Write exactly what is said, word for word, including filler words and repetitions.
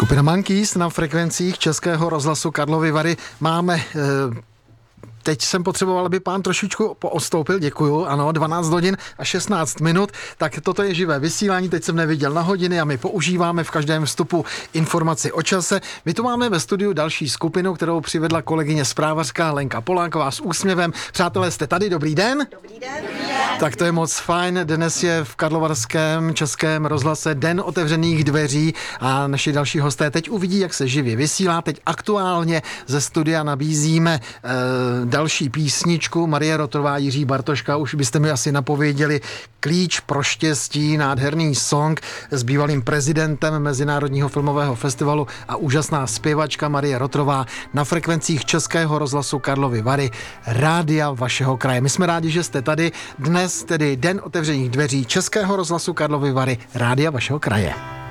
Skupina Monkeys na frekvencích Českého rozhlasu Karlovy Vary. Máme... E, Teď jsem potřeboval, aby pán trošičku poostoupil, děkuju, ano, dvanáct hodin a šestnáct minut, tak toto je živé vysílání, teď jsem neviděl na hodiny a my používáme v každém vstupu informaci o čase. My tu máme ve studiu další skupinu, kterou přivedla kolegyně zprávařka Lenka Polánková s úsměvem. Přátelé, jste tady, dobrý den? Dobrý den. Dobrý den. Tak to je moc fajn, dnes je v Karlovarském Českém rozhlase Den otevřených dveří a naši další hosté teď uvidí, jak se živě vysílá. Teď aktuálně ze studia nabízíme e, další písničku. Marie Rotrová, Jiří Bartoška, už byste mi asi napověděli Klíč pro štěstí, nádherný song s bývalým prezidentem Mezinárodního filmového festivalu a úžasná zpěvačka Marie Rotrová na frekvencích Českého rozhlasu Karlovy Vary, rádia vašeho kraje. My jsme rádi, že jste tady. Dnes tedy Den otevřených dveří Českého rozhlasu Karlovy Vary, rádia vašeho kraje.